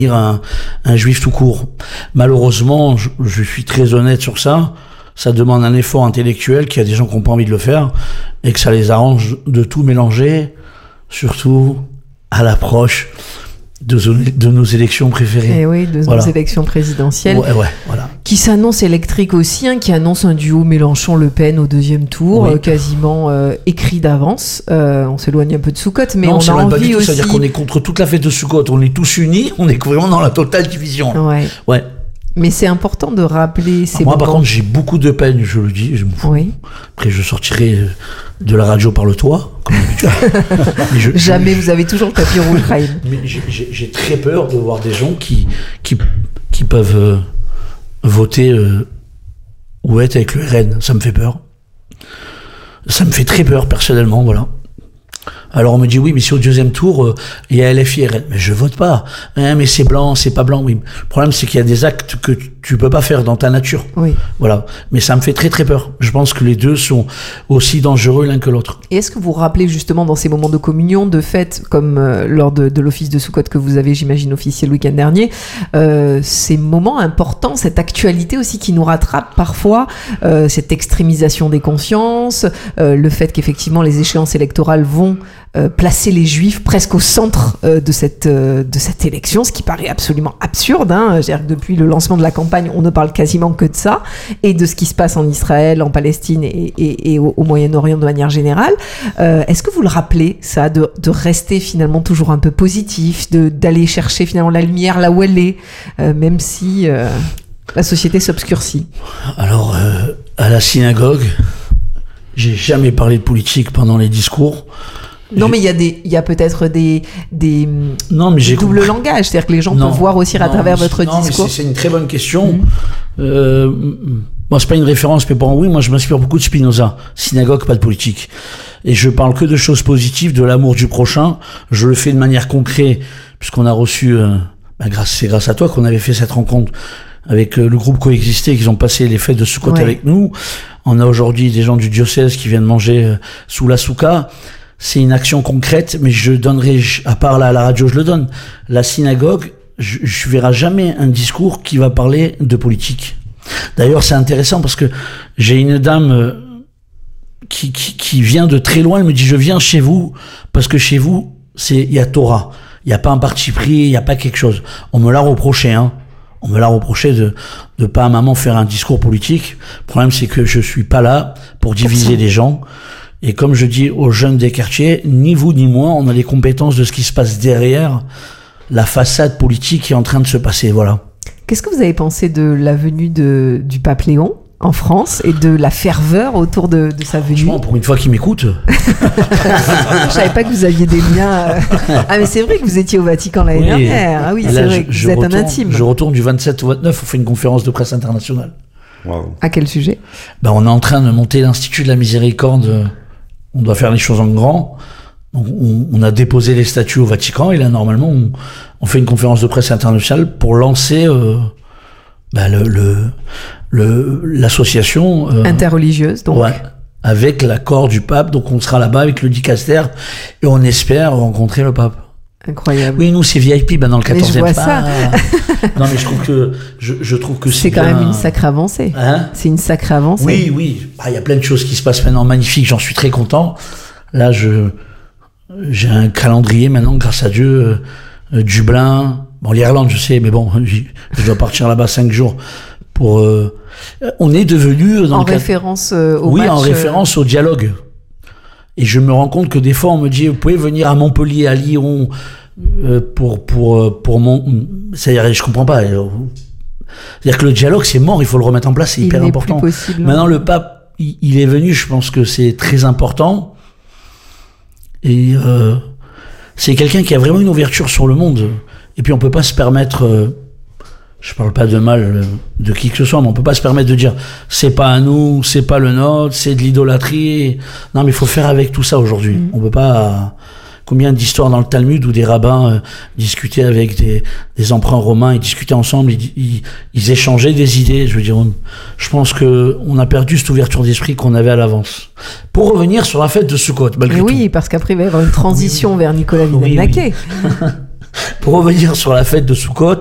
un juif tout court. Malheureusement, je suis très honnête sur ça. Ça demande un effort intellectuel qu'il y a des gens qui n'ont pas envie de le faire et que ça les arrange de tout mélanger, surtout à l'approche de nos élections préférées. Et oui, nos élections présidentielles. Ouais, voilà. Qui s'annonce électrique aussi, qui annonce un duo Mélenchon-Le Pen au deuxième tour, quasiment écrit d'avance. On s'éloigne un peu de Soukhot, mais non, on a envie pas du tout, aussi... C'est-à-dire qu'on est contre toute la fête de Soukhot, on est tous unis, on est vraiment dans la totale division. Ouais. Mais c'est important de rappeler ces moments. Moi, par contre, j'ai beaucoup de peine, je le dis, je me fous. Oui. Après, je sortirai de la radio par le toit, comme d'habitude. Jamais, vous avez toujours le tapis rouge, Raïm. Mais j'ai très peur de voir des gens qui peuvent voter ou être avec le RN. Ça me fait peur. Ça me fait très peur, personnellement, voilà. Alors on me dit oui, mais si au deuxième tour il y a LFI RN, mais je vote pas. Mais c'est blanc, c'est pas blanc. Oui. Le problème c'est qu'il y a des actes que tu peux pas faire dans ta nature. Oui. Voilà. Mais ça me fait très très peur. Je pense que les deux sont aussi dangereux l'un que l'autre. Et est-ce que vous vous rappelez justement dans ces moments de communion, de fête, comme lors de l'office de Soukhot que vous avez, j'imagine, officié le week-end dernier, ces moments importants, cette actualité aussi qui nous rattrape parfois, cette extrémisation des consciences, le fait qu'effectivement les échéances électorales vont placer les juifs presque au centre de cette élection, ce qui paraît absolument absurde. C'est-à-dire que depuis le lancement de la campagne, on ne parle quasiment que de ça, et de ce qui se passe en Israël, en Palestine et au Moyen-Orient de manière générale. Est-ce que vous le rappelez, ça, de rester finalement toujours un peu positif, d'aller chercher finalement la lumière là où elle est, même si la société s'obscurcit? Alors, à la synagogue, j'ai jamais parlé de politique pendant les discours. Non, mais il y a peut-être des double langage, c'est-à-dire que les gens peuvent voir aussi à travers votre discours. Mais c'est une très bonne question. Moi, c'est pas une référence, mais bon, oui, moi, je m'inspire beaucoup de Spinoza. Synagogue, pas de politique. Et je parle que de choses positives, de l'amour du prochain. Je le fais de manière concrète, puisqu'on a reçu, c'est grâce à toi qu'on avait fait cette rencontre avec le groupe Coexister, qu'ils ont passé les fêtes de Soukhot avec nous. On a aujourd'hui des gens du diocèse qui viennent manger sous la souka. C'est une action concrète, mais je donnerai, à part là, à la radio, je le donne. La synagogue, je verrai jamais un discours qui va parler de politique. D'ailleurs, c'est intéressant parce que j'ai une dame qui vient de très loin, elle me dit, je viens chez vous, parce que chez vous, il y a Torah. Il n'y a pas un parti pris, il n'y a pas quelque chose. On me l'a reproché, On me l'a reproché de pas à maman faire un discours politique. Le problème, c'est que je suis pas là pour diviser les gens. Et comme je dis aux jeunes des quartiers, ni vous ni moi, on a les compétences de ce qui se passe derrière la façade politique qui est en train de se passer, voilà. Qu'est-ce que vous avez pensé de la venue du pape Léon en France et de la ferveur autour de sa venue? Franchement, pour une fois qu'il m'écoute. Je savais pas que vous aviez des liens. Ah, mais c'est vrai que vous étiez au Vatican l'année dernière. Ah oui, c'est vrai que vous êtes un intime. Je retourne du 27 au 29, on fait une conférence de presse internationale. Wow. À quel sujet? On est en train de monter l'Institut de la Miséricorde. On doit faire les choses en grand. Donc, on a déposé les statuts au Vatican et là, normalement, on fait une conférence de presse internationale pour lancer l'association interreligieuse, donc. Ouais, avec l'accord du pape. Donc, on sera là-bas avec le dicaster et on espère rencontrer le pape. Incroyable. Oui, nous, c'est VIP, dans le 14e. Mais je vois ça. Non, mais je trouve que c'est quand même une sacrée avancée. C'est une sacrée avancée. Oui. Il y a plein de choses qui se passent maintenant magnifiques. J'en suis très content. Là, j'ai un calendrier maintenant, grâce à Dieu. Dublin. Bon, l'Irlande, je sais, mais bon, je dois partir là-bas 5 jours pour. On est devenu en référence au match. Oui, en référence au dialogue. Et je me rends compte que des fois, on me dit, vous pouvez venir à Montpellier, à Lyon, pour mon... C'est-à-dire, je comprends pas. C'est-à-dire que le dialogue, c'est mort, il faut le remettre en place, c'est hyper important. Plus possible. Maintenant, le pape, il est venu, je pense que c'est très important. Et c'est quelqu'un qui a vraiment une ouverture sur le monde. Et puis, on peut pas se permettre... je parle pas de mal de qui que ce soit, mais on peut pas se permettre de dire c'est pas à nous, c'est pas le nôtre, c'est de l'idolâtrie. Non, mais il faut faire avec tout ça aujourd'hui. On peut pas... Combien d'histoires dans le Talmud où des rabbins discutaient avec des empereurs romains, ils discutaient ensemble, ils échangeaient des idées. Je veux dire, je pense que on a perdu cette ouverture d'esprit qu'on avait à l'avance. Pour revenir sur la fête de Soukhot, malgré tout. Oui, parce qu'après il va y avoir une transition vers Nicolas Wilhelm Naquet. Pour revenir sur la fête de Soukhot,